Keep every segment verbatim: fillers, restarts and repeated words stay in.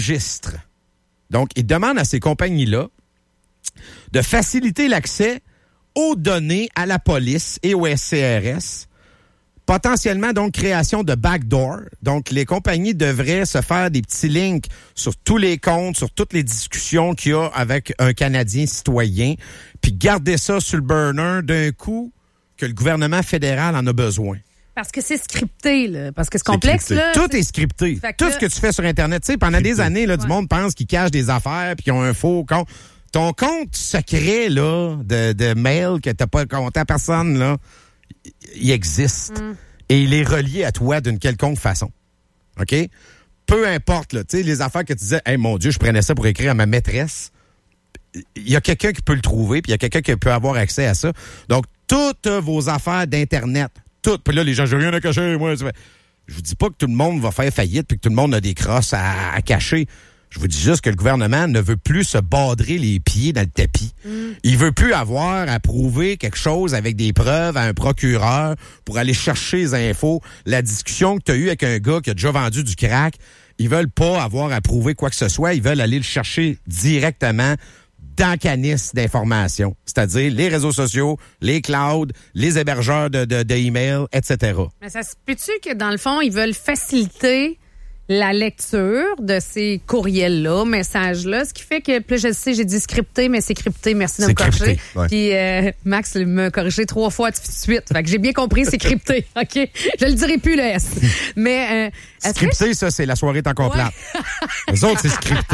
enregistre. Donc, il demande à ces compagnies-là de faciliter l'accès aux données à la police et au S C R S. Potentiellement, donc, création de backdoor. Donc, les compagnies devraient se faire des petits links sur tous les comptes, sur toutes les discussions qu'il y a avec un Canadien citoyen, puis garder ça sur le burner d'un coup que le gouvernement fédéral en a besoin. Parce que c'est scripté, là. Parce que c'est complexe, c'est là. Tout c'est... est scripté. Tout là... ce que tu fais sur Internet. Tu sais, pendant scripté. Des années, là, ouais. Du monde pense qu'ils cachent des affaires puis qu'ils ont un faux compte. Ton compte secret, là, de, de mail que t'as pas compté à personne, là, il existe. Mm. Et il est relié à toi d'une quelconque façon. OK? Peu importe, là, tu sais, les affaires que tu disais, hey, mon Dieu, je prenais ça pour écrire à ma maîtresse. Il y a quelqu'un qui peut le trouver, puis il y a quelqu'un qui peut avoir accès à ça. Donc, toutes vos affaires d'Internet, toutes. Puis là, les gens, j'ai rien à cacher, moi. Je vous dis pas que tout le monde va faire faillite puis que tout le monde a des crosses à, à cacher. Je vous dis juste que le gouvernement ne veut plus se badrer les pieds dans le tapis. Mm. Il veut plus avoir à prouver quelque chose avec des preuves à un procureur pour aller chercher les infos. La discussion que tu as eue avec un gars qui a déjà vendu du crack, ils veulent pas avoir à prouver quoi que ce soit. Ils veulent aller le chercher directement dans Canis d'informations, c'est-à-dire les réseaux sociaux, les clouds, les hébergeurs de, de, de emails, et cetera. Mais ça se peut-tu que, dans le fond, ils veulent faciliter la lecture de ces courriels-là, messages-là, ce qui fait que, plus je sais, j'ai dit scripté, mais c'est crypté, merci de me corriger. Ouais. Puis euh, Max m'a corrigé trois fois de suite. Fait que j'ai bien compris, c'est crypté, OK? Je le dirai plus, le S. Mais, euh, scripté, que... ça, c'est la soirée est encore plate. Ouais. Les autres, c'est scripté.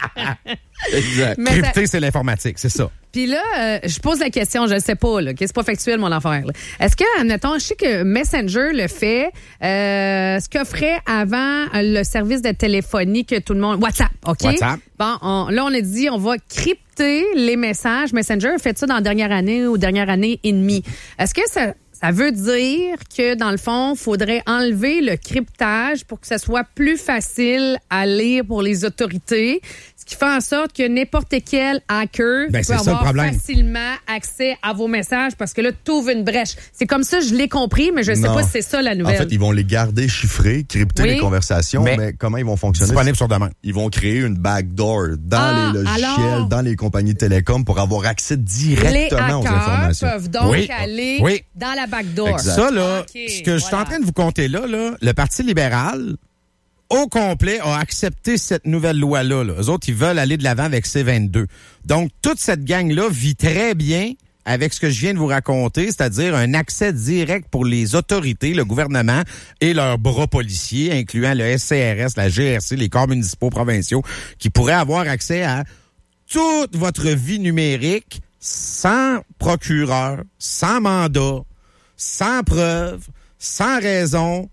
Exact. Mais crypté, ça... c'est l'informatique, c'est ça. Puis là, euh, je pose la question, je ne sais pas, là, que c'est pas factuel, mon affaire. Là. Est-ce que, admettons, je sais que Messenger le fait, euh, ce qu'offrait avant le service de téléphonie que tout le monde... WhatsApp, OK? WhatsApp. Bon, on, là, on a dit, on va crypter les messages. Messenger a fait ça dans la dernière année ou dernière année et demie. Est-ce que ça... Ça veut dire que, dans le fond, il faudrait enlever le cryptage pour que ça soit plus facile à lire pour les autorités, ce qui fait en sorte que n'importe quel hacker ben, peut avoir facilement accès à vos messages parce que là, tu ouvres une brèche. C'est comme ça, je l'ai compris, mais je ne sais pas si c'est ça la nouvelle. En fait, ils vont les garder chiffrés, crypter oui. les conversations, mais, mais comment ils vont fonctionner? Disponible sur demande. Ils vont créer une backdoor dans ah, les logiciels, alors, dans les compagnies de télécom pour avoir accès directement aux informations. Les hackers peuvent donc oui. aller oui. dans la backdoor. Exact. Ça, là, okay, ce que voilà. je suis en train de vous compter là, là, le Parti libéral, au complet, a accepté cette nouvelle loi-là. Là. Eux autres, ils veulent aller de l'avant avec C vingt-deux. Donc, toute cette gang-là vit très bien avec ce que je viens de vous raconter, c'est-à-dire un accès direct pour les autorités, le gouvernement et leurs bras policiers, incluant le S C R S, la G R C, les corps municipaux provinciaux, qui pourraient avoir accès à toute votre vie numérique sans procureur, sans mandat, sans preuve, sans raison.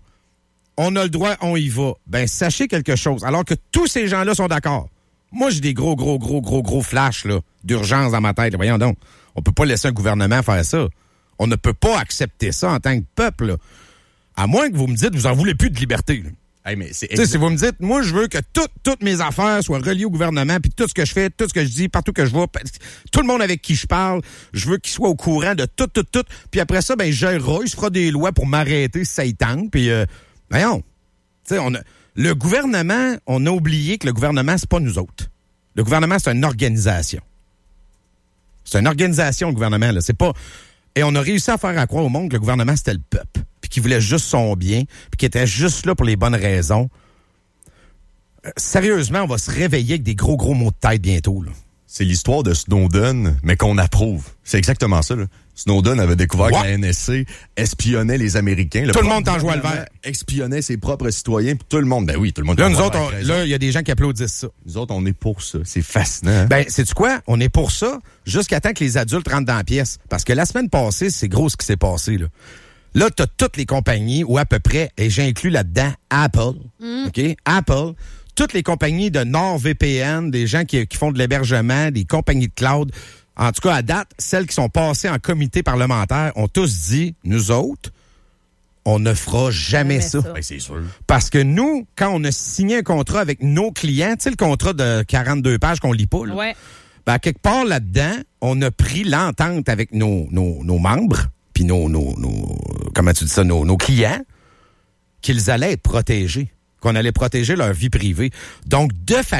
On a le droit, on y va. Ben, sachez quelque chose. Alors que tous ces gens-là sont d'accord. Moi, j'ai des gros, gros, gros, gros, gros flashs là, d'urgence dans ma tête. Voyons donc. On peut pas laisser un gouvernement faire ça. On ne peut pas accepter ça en tant que peuple. Là. À moins que vous me dites, vous en voulez plus de liberté. Hey, mais c'est exact... Si vous me dites, moi, je veux que tout, toutes mes affaires soient reliées au gouvernement, puis tout ce que je fais, tout ce que je dis, partout que je vais, tout le monde avec qui je parle, je veux qu'il soit au courant de tout, tout, tout. Puis après ça, ben, il gérera, il se fera des lois pour m'arrêter si ça y tente. Puis, euh, voyons, tu sais, on a... le gouvernement, on a oublié que le gouvernement, c'est pas nous autres. Le gouvernement, c'est une organisation. C'est une organisation, le gouvernement, là. C'est pas... Et on a réussi à faire à croire au monde que le gouvernement, c'était le peuple, puis qu'il voulait juste son bien, puis qu'il était juste là pour les bonnes raisons. Euh, sérieusement, on va se réveiller avec des gros, gros mots de tête bientôt, là. C'est l'histoire de Snowden, mais qu'on approuve. C'est exactement ça, là. Snowden avait découvert What? que la N S C espionnait les Américains. Le tout le monde t'en joue à le vert. Espionnait ses propres citoyens, puis tout le monde, ben oui, tout le monde. Là, nous autres, on, là, il y a des gens qui applaudissent ça. Nous autres, on est pour ça. C'est fascinant. Hein? Ben, sais-tu quoi? On est pour ça jusqu'à temps que les adultes rentrent dans la pièce. Parce que la semaine passée, c'est gros ce qui s'est passé, là. Là, t'as toutes les compagnies, ou à peu près, et j'inclus là-dedans Apple. Mm. OK? Apple. Toutes les compagnies de NordVPN, des gens qui, qui font de l'hébergement, des compagnies de cloud. En tout cas, à date, celles qui sont passées en comité parlementaire ont tous dit, nous autres, on ne fera jamais, jamais ça. ça. Ben, c'est sûr. Parce que nous, quand on a signé un contrat avec nos clients, tu sais, le contrat de quarante-deux pages qu'on lit pas, là, ouais. ben, quelque part là-dedans, on a pris l'entente avec nos, nos, nos membres, puis nos, nos, nos, comment tu dis ça, nos, nos clients, qu'ils allaient être protégés, qu'on allait protéger leur vie privée. Donc, de façon